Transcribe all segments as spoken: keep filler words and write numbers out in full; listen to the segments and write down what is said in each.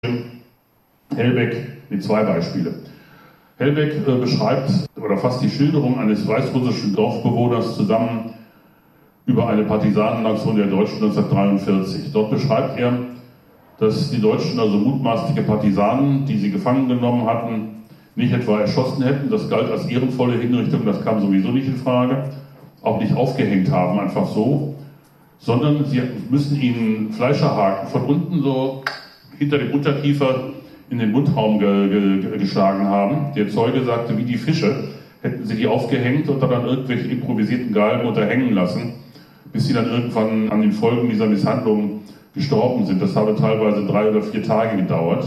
Helbek mit zwei Beispiele. Helbek äh, beschreibt oder fasst die Schilderung eines weißrussischen Dorfbewohners zusammen über eine Partisanenaktion der Deutschen neunzehnhundertdreiundvierzig. Dort beschreibt er, dass die Deutschen also mutmaßliche Partisanen, die sie gefangen genommen hatten, nicht etwa erschossen hätten, das galt als ehrenvolle Hinrichtung, das kam sowieso nicht in Frage, auch nicht aufgehängt haben, einfach so, sondern sie müssen ihnen Fleischerhaken von unten so hinter dem Unterkiefer in den Mundraum ge ge geschlagen haben. Der Zeuge sagte, wie die Fische hätten sie die aufgehängt und dann an irgendwelche improvisierten Galgen unterhängen lassen, bis sie dann irgendwann an den Folgen dieser Misshandlung gestorben sind. Das habe teilweise drei oder vier Tage gedauert.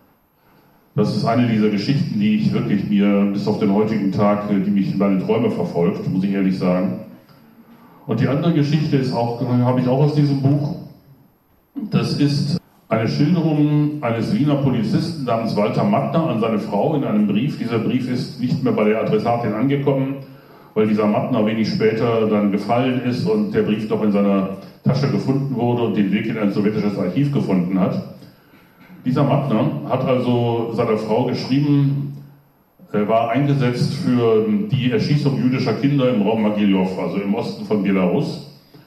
Das ist eine dieser Geschichten, die ich wirklich mir bis auf den heutigen Tag, die mich in meine Träume verfolgt, muss ich ehrlich sagen. Und die andere Geschichte ist auch, habe ich auch aus diesem Buch. Das ist eine Schilderung eines Wiener Polizisten namens Walter Mattner an seine Frau in einem Brief. Dieser Brief ist nicht mehr bei der Adressatin angekommen, weil dieser Mattner wenig später dann gefallen ist und der Brief doch in seiner Tasche gefunden wurde und den Weg in ein sowjetisches Archiv gefunden hat. Dieser Mattner hat also seiner Frau geschrieben, er war eingesetzt für die Erschießung jüdischer Kinder im Raum Mogiljow, also im Osten von Belarus.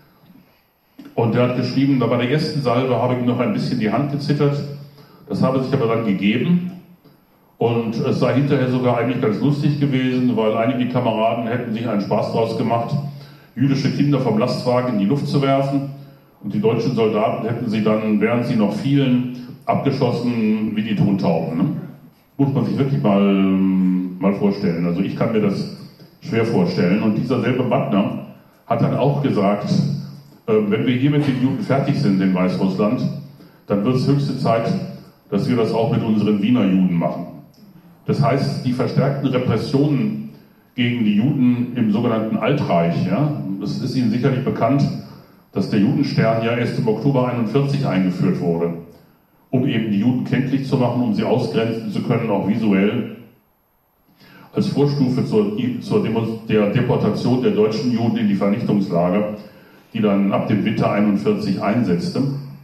Und er hat geschrieben, da bei der ersten Salve habe ihm noch ein bisschen die Hand gezittert, das habe sich aber dann gegeben. Und es sei hinterher sogar eigentlich ganz lustig gewesen, weil einige Kameraden hätten sich einen Spaß daraus gemacht, jüdische Kinder vom Lastwagen in die Luft zu werfen. Und die deutschen Soldaten hätten sie dann, während sie noch fielen, abgeschossen wie die Tontauben. Ne? Muss man sich wirklich mal, mal vorstellen. Also ich kann mir das schwer vorstellen. Und dieser selbe Mattner hat dann auch gesagt, äh, wenn wir hier mit den Juden fertig sind in Weißrussland, dann wird es höchste Zeit, dass wir das auch mit unseren Wiener Juden machen. Das heißt, die verstärkten Repressionen gegen die Juden im sogenannten Altreich, ja, es ist Ihnen sicherlich bekannt, dass der Judenstern ja erst im Oktober einundvierzig eingeführt wurde, um eben die Juden kenntlich zu machen, um sie ausgrenzen zu können, auch visuell, als Vorstufe zur, zur Demo, der Deportation der deutschen Juden in die Vernichtungslager, die dann ab dem Winter einundvierzig einsetzte.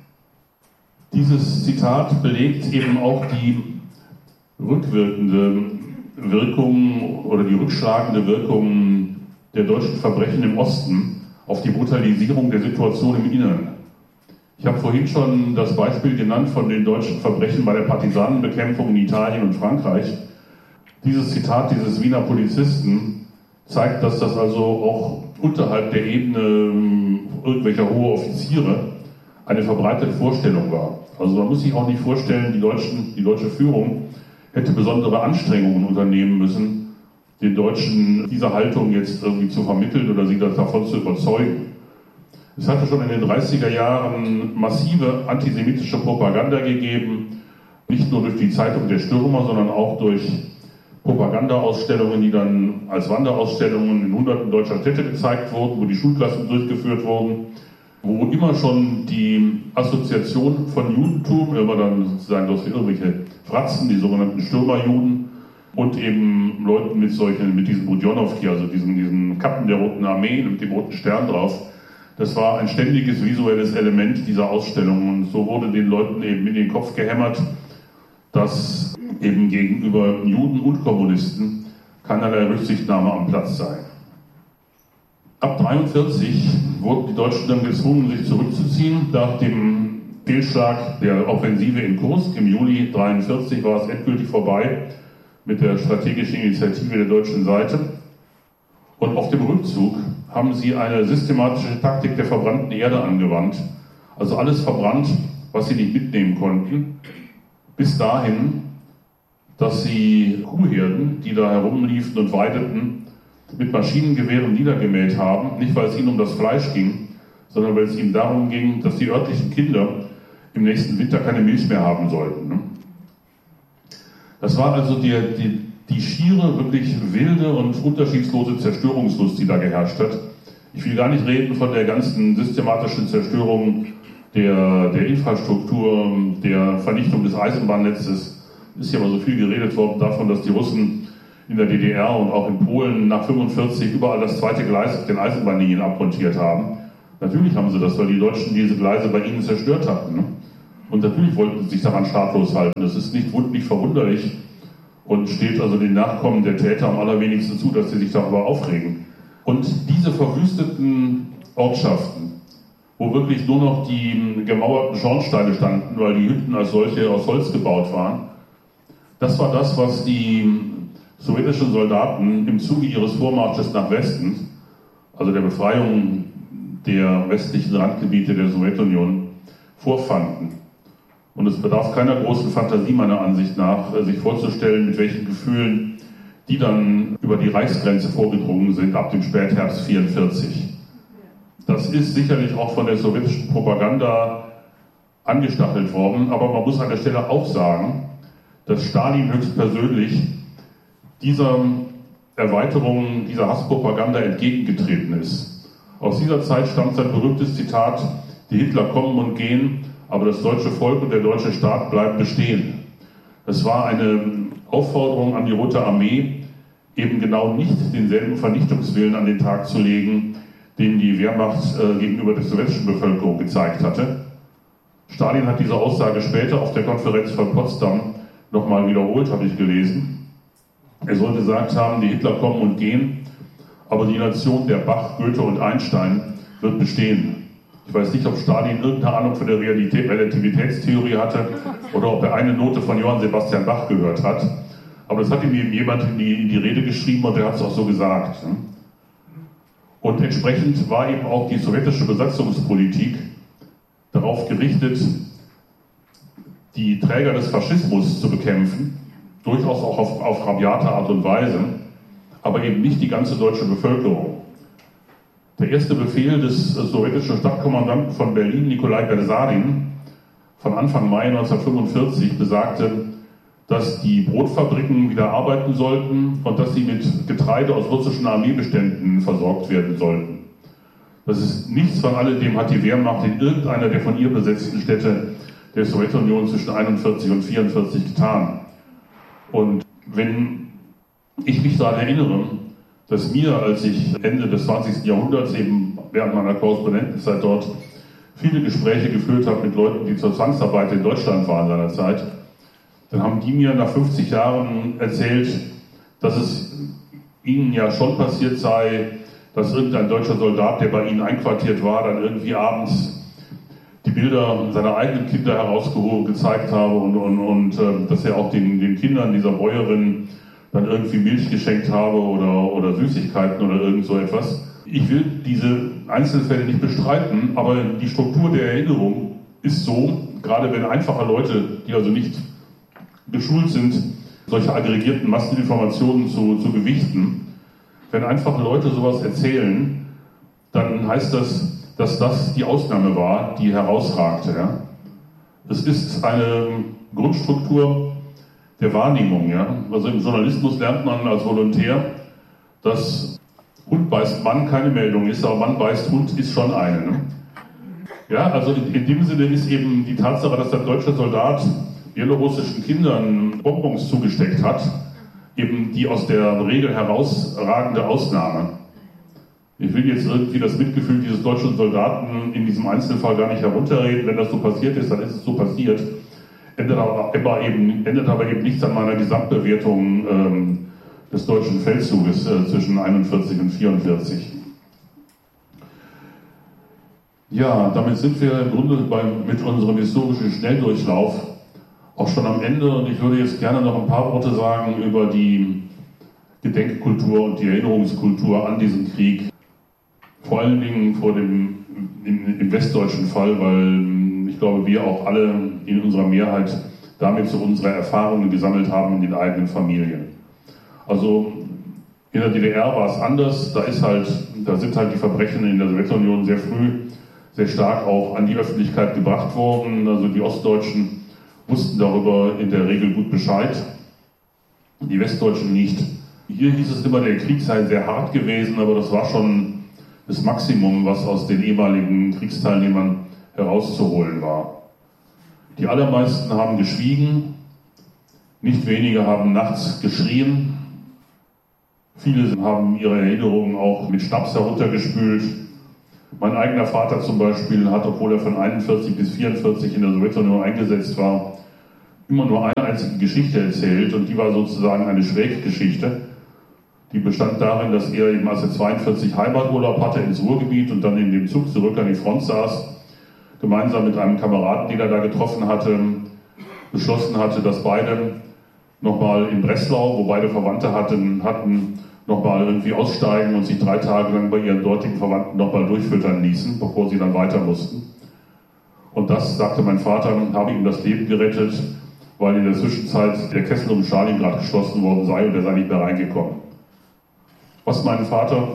Dieses Zitat belegt eben auch die rückwirkende Wirkung oder die rückschlagende Wirkung der deutschen Verbrechen im Osten auf die Brutalisierung der Situation im Inneren. Ich habe vorhin schon das Beispiel genannt von den deutschen Verbrechen bei der Partisanenbekämpfung in Italien und Frankreich. Dieses Zitat dieses Wiener Polizisten zeigt, dass das also auch unterhalb der Ebene irgendwelcher hoher Offiziere eine verbreitete Vorstellung war. Also man muss sich auch nicht vorstellen, die, Deutschen, die deutsche Führung hätte besondere Anstrengungen unternehmen müssen, den Deutschen diese Haltung jetzt irgendwie zu vermitteln oder sie davon zu überzeugen. Es hatte schon in den dreißiger Jahren massive antisemitische Propaganda gegeben, nicht nur durch die Zeitung der Stürmer, sondern auch durch Propagandaausstellungen, die dann als Wanderausstellungen in hunderten deutscher Städte gezeigt wurden, wo die Schulklassen durchgeführt wurden, wo immer schon die Assoziation von Judentum, immer dann sozusagen durch irgendwelche Fratzen, die sogenannten Stürmerjuden und eben Leuten mit solchen, mit diesen Budjonowki, also diesen, diesen Kappen der Roten Armee mit dem roten Stern drauf. Das war ein ständiges visuelles Element dieser Ausstellung und so wurde den Leuten eben in den Kopf gehämmert, dass eben gegenüber Juden und Kommunisten keinerlei Rücksichtnahme am Platz sei. Ab neunzehnhundertdreiundvierzig wurden die Deutschen dann gezwungen, sich zurückzuziehen. Nach dem Fehlschlag der Offensive in Kursk im Juli neunzehnhundertdreiundvierzig war es endgültig vorbei mit der strategischen Initiative der deutschen Seite. Und auf dem Rückzug haben sie eine systematische Taktik der verbrannten Erde angewandt. Also alles verbrannt, was sie nicht mitnehmen konnten, bis dahin, dass sie Kuhherden, die da herumliefen und weideten, mit Maschinengewehren niedergemäht haben. Nicht, weil es ihnen um das Fleisch ging, sondern weil es ihnen darum ging, dass die örtlichen Kinder im nächsten Winter keine Milch mehr haben sollten. Das war also die, die, die schiere, wirklich wilde und unterschiedslose Zerstörungslust, die da geherrscht hat. Ich will gar nicht reden von der ganzen systematischen Zerstörung der, der Infrastruktur, der Vernichtung des Eisenbahnnetzes. Es ist ja immer so viel geredet worden davon, dass die Russen in der D D R und auch in Polen nach fünfundvierzig überall das zweite Gleis auf den Eisenbahnlinien abmontiert haben. Natürlich haben sie das, weil die Deutschen diese Gleise bei ihnen zerstört hatten. Ne? Und natürlich wollten sie sich daran schadlos halten. Das ist nicht, nicht verwunderlich und steht also den Nachkommen der Täter am allerwenigsten zu, dass sie sich darüber aufregen. Und diese verwüsteten Ortschaften, wo wirklich nur noch die gemauerten Schornsteine standen, weil die Hütten als solche aus Holz gebaut waren, das war das, was die sowjetischen Soldaten im Zuge ihres Vormarsches nach Westen, also der Befreiung der westlichen Randgebiete der Sowjetunion, vorfanden. Und es bedarf keiner großen Fantasie meiner Ansicht nach, sich vorzustellen, mit welchen Gefühlen die dann über die Reichsgrenze vorgedrungen sind ab dem Spätherbst vierundvierzig. Das ist sicherlich auch von der sowjetischen Propaganda angestachelt worden, aber man muss an der Stelle auch sagen, dass Stalin höchstpersönlich dieser Erweiterung, dieser Hasspropaganda entgegengetreten ist. Aus dieser Zeit stammt sein berühmtes Zitat: Die Hitler kommen und gehen, aber das deutsche Volk und der deutsche Staat bleiben bestehen. Es war eine Aufforderung an die Rote Armee, eben genau nicht denselben Vernichtungswillen an den Tag zu legen, den die Wehrmacht äh, gegenüber der sowjetischen Bevölkerung gezeigt hatte. Stalin hat diese Aussage später auf der Konferenz von Potsdam nochmal wiederholt, habe ich gelesen. Er soll gesagt haben, die Hitler kommen und gehen, aber die Nation der Bach, Goethe und Einstein wird bestehen. Ich weiß nicht, ob Stalin irgendeine Ahnung von der Realität, Relativitätstheorie hatte oder ob er eine Note von Johann Sebastian Bach gehört hat. Aber das hat ihm jemand in die, in die Rede geschrieben und er hat es auch so gesagt. Und entsprechend war eben auch die sowjetische Besatzungspolitik darauf gerichtet, die Träger des Faschismus zu bekämpfen, durchaus auch auf, auf rabiate Art und Weise, aber eben nicht die ganze deutsche Bevölkerung. Der erste Befehl des sowjetischen Stadtkommandanten von Berlin, Nikolai Bersarin, von Anfang Mai neunzehnhundertfünfundvierzig besagte, dass die Brotfabriken wieder arbeiten sollten und dass sie mit Getreide aus russischen Armeebeständen versorgt werden sollten. Das ist nichts von alledem hat die Wehrmacht in irgendeiner der von ihr besetzten Städte der Sowjetunion zwischen einundvierzig und vierundvierzig getan. Und wenn ich mich daran erinnere, dass mir, als ich Ende des zwanzigsten Jahrhunderts eben während meiner Korrespondentenzeit dort viele Gespräche geführt habe mit Leuten, die zur Zwangsarbeit in Deutschland waren seinerzeit, dann haben die mir nach fünfzig Jahren erzählt, dass es ihnen ja schon passiert sei, dass irgendein deutscher Soldat, der bei ihnen einquartiert war, dann irgendwie abends die Bilder seiner eigenen Kinder herausgeholt, gezeigt habe und, und, und äh, dass er auch den, den Kindern dieser Bäuerin dann irgendwie Milch geschenkt habe oder, oder Süßigkeiten oder irgend so etwas. Ich will diese Einzelfälle nicht bestreiten, aber die Struktur der Erinnerung ist so, gerade wenn einfache Leute, die also nicht geschult sind, solche aggregierten Masseninformationen zu, zu gewichten, wenn einfache Leute sowas erzählen, dann heißt das, dass das die Ausnahme war, die herausragte. Ja? Es ist eine Grundstruktur der Wahrnehmung. Ja? Also im Journalismus lernt man als Volontär, dass Hund beißt Mann keine Meldung ist, aber Mann beißt Hund ist schon eine. Ne? Ja, also in, in dem Sinne ist eben die Tatsache, dass der deutsche Soldat bielorussischen Kindern Bonbons zugesteckt hat, eben die aus der Regel herausragende Ausnahme. Ich will jetzt irgendwie das Mitgefühl dieses deutschen Soldaten in diesem Einzelfall gar nicht herunterreden. Wenn das so passiert ist, dann ist es so passiert. Endet aber eben, endet aber eben nichts an meiner Gesamtbewertung ähm, des deutschen Feldzuges äh, zwischen einundvierzig und vierundvierzig. Ja, damit sind wir im Grunde beim, mit unserem historischen Schnelldurchlauf auch schon am Ende und ich würde jetzt gerne noch ein paar Worte sagen über die Gedenkkultur und die Erinnerungskultur an diesen Krieg. Vor allen Dingen vor dem, im, im westdeutschen Fall, weil ich glaube, wir auch alle in unserer Mehrheit damit so unsere Erfahrungen gesammelt haben in den eigenen Familien. Also in der D D R war es anders, da ist halt, da sind halt die Verbrechen in der Sowjetunion sehr früh, sehr stark auch an die Öffentlichkeit gebracht worden. Also die Ostdeutschen wussten darüber in der Regel gut Bescheid, die Westdeutschen nicht. Hier hieß es immer, der Krieg sei sehr hart gewesen, aber das war schon das Maximum, was aus den ehemaligen Kriegsteilnehmern herauszuholen war. Die allermeisten haben geschwiegen, nicht wenige haben nachts geschrien, viele haben ihre Erinnerungen auch mit Schnaps heruntergespült Mein eigener Vater zum Beispiel hat, obwohl er von einundvierzig bis vierundvierzig in der Sowjetunion eingesetzt war, immer nur eine einzige Geschichte erzählt und die war sozusagen eine Schräggeschichte. Die bestand darin, dass er eben, als er zweiundvierzig Heimaturlaub hatte ins Ruhrgebiet und dann in dem Zug zurück an die Front saß, gemeinsam mit einem Kameraden, den er da getroffen hatte, beschlossen hatte, dass beide nochmal in Breslau, wo beide Verwandte hatten, hatten nochmal irgendwie aussteigen und sich drei Tage lang bei ihren dortigen Verwandten nochmal durchfüttern ließen, bevor sie dann weiter mussten. Und das, sagte mein Vater, habe ihm das Leben gerettet, weil in der Zwischenzeit der Kessel um Stalingrad geschlossen worden sei und er sei nicht mehr reingekommen. Was meinen Vater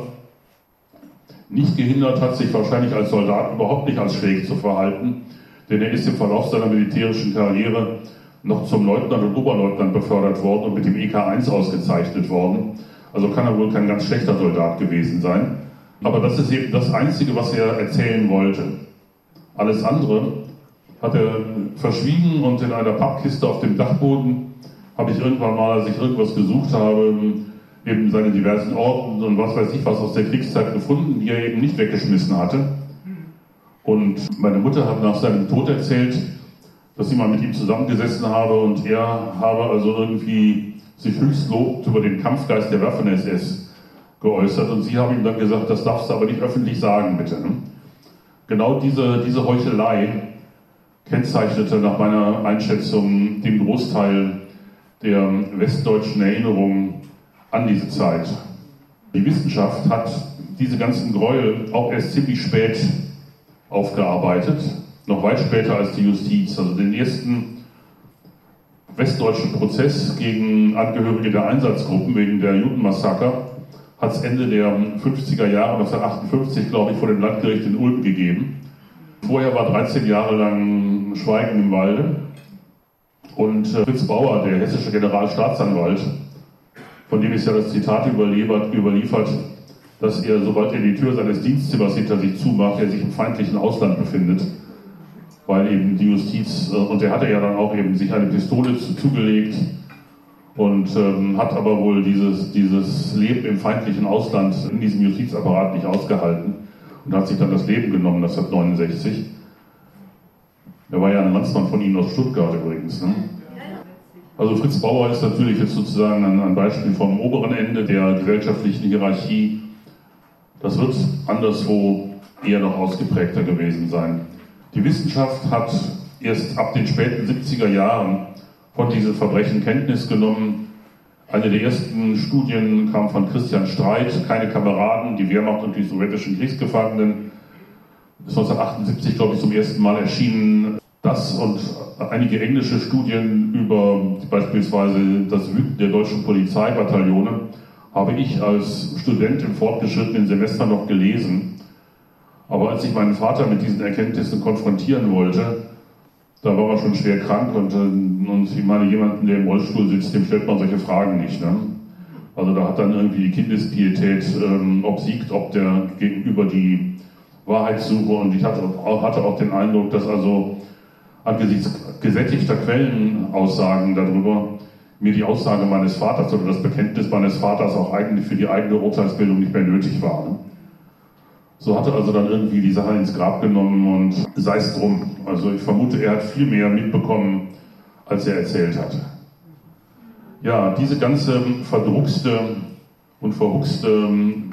nicht gehindert hat, sich wahrscheinlich als Soldat überhaupt nicht als schräg zu verhalten, denn er ist im Verlauf seiner militärischen Karriere noch zum Leutnant und Oberleutnant befördert worden und mit dem E K eins ausgezeichnet worden. Also kann er wohl kein ganz schlechter Soldat gewesen sein. Aber das ist eben das Einzige, was er erzählen wollte. Alles andere hat er verschwiegen und in einer Pappkiste auf dem Dachboden habe ich irgendwann mal, als ich irgendwas gesucht habe, eben seine diversen Orden und was weiß ich was aus der Kriegszeit gefunden, die er eben nicht weggeschmissen hatte. Und meine Mutter hat nach seinem Tod erzählt, dass sie mal mit ihm zusammengesessen habe und er habe also irgendwie sich höchst lobend über den Kampfgeist der Waffen-S S geäußert und sie haben ihm dann gesagt, das darfst du aber nicht öffentlich sagen, bitte. Genau diese, diese Heuchelei kennzeichnete nach meiner Einschätzung den Großteil der westdeutschen Erinnerungen an diese Zeit. Die Wissenschaft hat diese ganzen Gräuel auch erst ziemlich spät aufgearbeitet, noch weit später als die Justiz. Also den ersten westdeutschen Prozess gegen Angehörige der Einsatzgruppen wegen der Judenmassaker hat es Ende der fünfziger Jahre, neunzehnhundertachtundfünfzig, glaube ich, vor dem Landgericht in Ulm gegeben. Vorher war dreizehn Jahre lang Schweigen im Walde und Fritz Bauer, der hessische Generalstaatsanwalt, von dem ist ja das Zitat überliefert, überliefert, dass er, sobald er die Tür seines Dienstzimmers hinter sich zumacht, er sich im feindlichen Ausland befindet, weil eben die Justiz, und er hatte ja dann auch eben sich eine Pistole zugelegt und ähm, hat aber wohl dieses, dieses Leben im feindlichen Ausland in diesem Justizapparat nicht ausgehalten und hat sich dann das Leben genommen, neunzehnhundertneunundsechzig. Er war ja ein Landsmann von Ihnen aus Stuttgart übrigens, ne? Also Fritz Bauer ist natürlich jetzt sozusagen ein, ein Beispiel vom oberen Ende der gesellschaftlichen Hierarchie. Das wird anderswo eher noch ausgeprägter gewesen sein. Die Wissenschaft hat erst ab den späten siebziger Jahren von diesen Verbrechen Kenntnis genommen. Eine der ersten Studien kam von Christian Streit, Keine Kameraden, die Wehrmacht und die sowjetischen Kriegsgefangenen. Ist neunzehnhundertachtundsiebzig, glaube ich, zum ersten Mal erschienen. Das und einige englische Studien über beispielsweise das Wüten der deutschen Polizeibataillone habe ich als Student im fortgeschrittenen Semester noch gelesen. Aber als ich meinen Vater mit diesen Erkenntnissen konfrontieren wollte, da war er schon schwer krank und, und ich meine, jemanden, der im Rollstuhl sitzt, dem stellt man solche Fragen nicht. Ne? Also da hat dann irgendwie die Kindespietät ähm, obsiegt, ob der gegenüber die Wahrheitssuche, und ich hatte auch, hatte auch den Eindruck, dass also angesichts gesättigter Quellenaussagen darüber mir die Aussage meines Vaters oder das Bekenntnis meines Vaters auch eigentlich für die eigene Urteilsbildung nicht mehr nötig war. Ne? So hatte also dann irgendwie die Sache ins Grab genommen und sei es drum. Also ich vermute, er hat viel mehr mitbekommen, als er erzählt hat. Ja, diese ganze verdruckste und verhuxte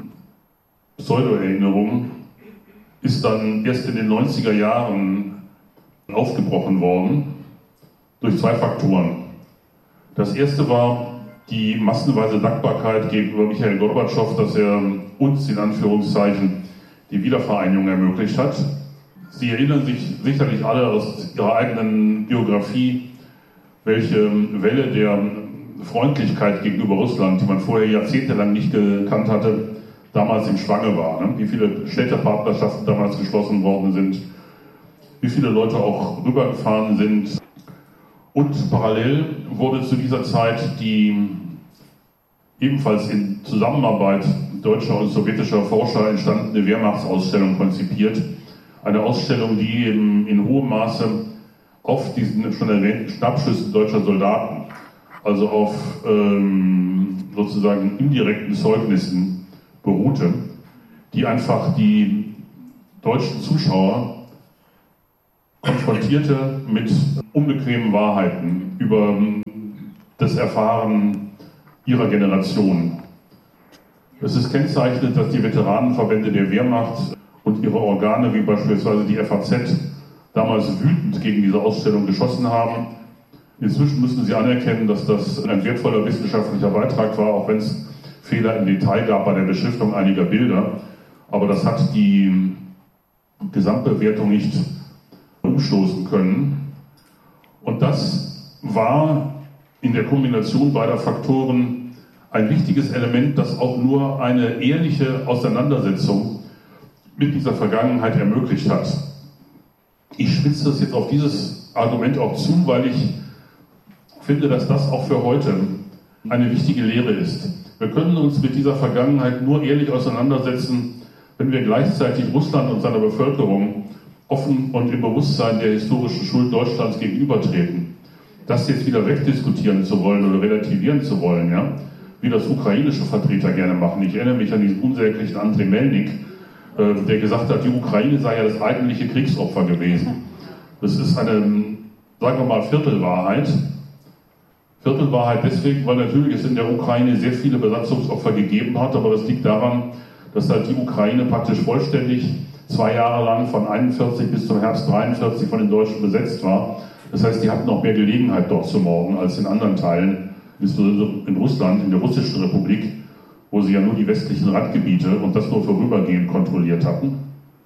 Pseudo-Erinnerung ist dann erst in den neunziger Jahren aufgebrochen worden durch zwei Faktoren. Das erste war die massenweise Dankbarkeit gegenüber Michail Gorbatschow, dass er uns in Anführungszeichen die Wiedervereinigung ermöglicht hat. Sie erinnern sich sicherlich alle aus Ihrer eigenen Biografie, welche Welle der Freundlichkeit gegenüber Russland, die man vorher jahrzehntelang nicht gekannt hatte, damals im Schwange war. Ne? Wie viele Städtepartnerschaften damals geschlossen worden sind, wie viele Leute auch rübergefahren sind. Und parallel wurde zu dieser Zeit die ebenfalls in Zusammenarbeit deutscher und sowjetischer Forscher entstandene Wehrmachtsausstellung konzipiert. Eine Ausstellung, die eben in hohem Maße auf diesen schon erwähnten Schnappschüssen deutscher Soldaten, also auf ähm, sozusagen indirekten Zeugnissen beruhte, die einfach die deutschen Zuschauer konfrontierte mit unbequemen Wahrheiten über das Erfahren ihrer Generation. Es ist kennzeichnend, dass die Veteranenverbände der Wehrmacht und ihre Organe, wie beispielsweise die F A Z, damals wütend gegen diese Ausstellung geschossen haben. Inzwischen müssen sie anerkennen, dass das ein wertvoller wissenschaftlicher Beitrag war, auch wenn es Fehler im Detail gab bei der Beschriftung einiger Bilder. Aber das hat die Gesamtbewertung nicht umstoßen können. Und das war in der Kombination beider Faktoren ein wichtiges Element, das auch nur eine ehrliche Auseinandersetzung mit dieser Vergangenheit ermöglicht hat. Ich spitze das jetzt auf dieses Argument auch zu, weil ich finde, dass das auch für heute eine wichtige Lehre ist. Wir können uns mit dieser Vergangenheit nur ehrlich auseinandersetzen, wenn wir gleichzeitig Russland und seiner Bevölkerung offen und im Bewusstsein der historischen Schuld Deutschlands gegenübertreten. Das jetzt wieder wegdiskutieren zu wollen oder relativieren zu wollen, ja, wie das ukrainische Vertreter gerne machen. Ich erinnere mich an diesen unsäglichen Andrei Melnik, äh, der gesagt hat, die Ukraine sei ja das eigentliche Kriegsopfer gewesen. Das ist eine, sagen wir mal, Viertelwahrheit. Viertelwahrheit deswegen, weil natürlich es in der Ukraine sehr viele Besatzungsopfer gegeben hat, aber das liegt daran, dass halt die Ukraine praktisch vollständig zwei Jahre lang von einundvierzig bis zum Herbst dreiundvierzig von den Deutschen besetzt war. Das heißt, die hatten noch mehr Gelegenheit dort zu morden als in anderen Teilen, insbesondere in Russland, in der Russischen Republik, wo sie ja nur die westlichen Randgebiete und das nur vorübergehend kontrolliert hatten.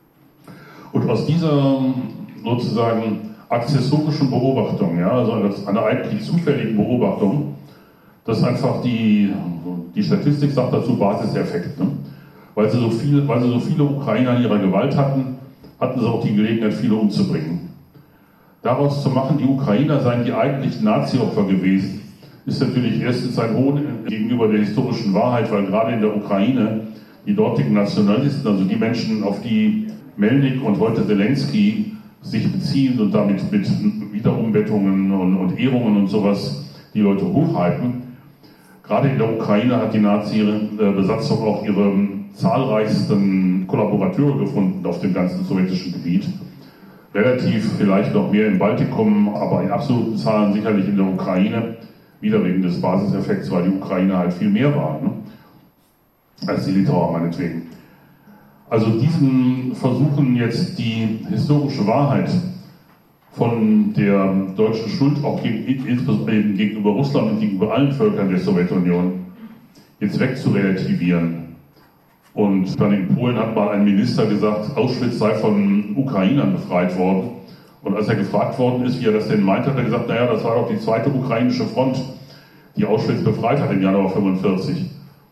Und aus dieser sozusagen accessorischen Beobachtung, ja, also einer eigentlich zufälligen Beobachtung, dass einfach die, die Statistik sagt dazu Basiseffekt, ne? Weil sie so viel, weil sie so viele Ukrainer in ihrer Gewalt hatten, hatten sie auch die Gelegenheit, viele umzubringen. Daraus zu machen, die Ukrainer seien die eigentlichen Nazi-Opfer gewesen, ist natürlich erstens ein Hohn gegenüber der historischen Wahrheit, weil gerade in der Ukraine die dortigen Nationalisten, also die Menschen, auf die Melnik und heute Zelensky sich beziehen und damit mit Wiederumbettungen und, und Ehrungen und sowas die Leute hochhalten. Gerade in der Ukraine hat die Nazi-Besatzung auch ihre zahlreichsten Kollaborateure gefunden auf dem ganzen sowjetischen Gebiet. Relativ vielleicht noch mehr im Baltikum, aber in absoluten Zahlen sicherlich in der Ukraine. Wieder wegen des Basiseffekts, weil die Ukraine halt viel mehr war, ne? Als die Litauer meinetwegen. Also diesen Versuchen jetzt die historische Wahrheit von der deutschen Schuld auch gegen, insbesondere gegenüber Russland und gegenüber allen Völkern der Sowjetunion jetzt wegzurelativieren. Und dann in Polen hat mal ein Minister gesagt, Auschwitz sei von Ukrainern befreit worden. Und als er gefragt worden ist, wie er das denn meint, hat er gesagt, naja, das war doch die zweite ukrainische Front, die Auschwitz befreit hat im Januar fünfundvierzig.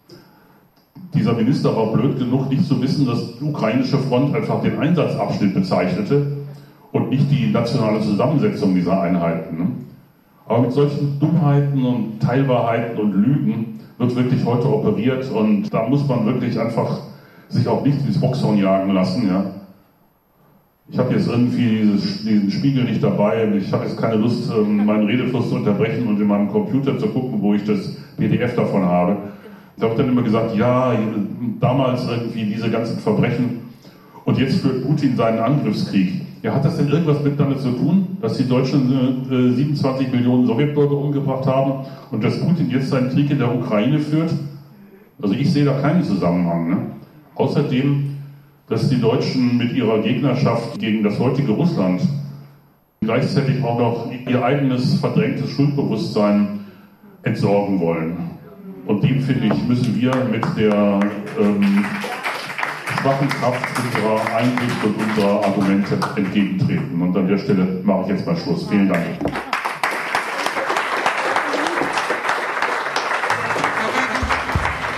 Dieser Minister war blöd genug, nicht zu wissen, dass die ukrainische Front einfach den Einsatzabschnitt bezeichnete und nicht die nationale Zusammensetzung dieser Einheiten. Ne? Aber mit solchen Dummheiten und Teilwahrheiten und Lügen wird wirklich heute operiert und da muss man wirklich einfach sich auch nicht ins Boxhorn jagen lassen. Ja? Ich habe jetzt irgendwie dieses, diesen Spiegel nicht dabei und ich habe jetzt keine Lust, meinen Redefluss zu unterbrechen und in meinem Computer zu gucken, wo ich das P D F davon habe. Ich habe dann immer gesagt, ja, damals irgendwie diese ganzen Verbrechen und jetzt führt Putin seinen Angriffskrieg. Ja, hat das denn irgendwas mit damit zu tun, dass die Deutschen äh, siebenundzwanzig Millionen Sowjetbürger umgebracht haben und dass Putin jetzt seinen Krieg in der Ukraine führt? Also ich sehe da keinen Zusammenhang. Ne? Außerdem, dass die Deutschen mit ihrer Gegnerschaft gegen das heutige Russland gleichzeitig auch noch ihr eigenes verdrängtes Schuldbewusstsein entsorgen wollen. Und dem, finde ich, müssen wir mit der ähm, schwachen Kraft unserer Einsicht und unserer Argumente entgegentreten. Und an der Stelle mache ich jetzt mal Schluss. Vielen Dank.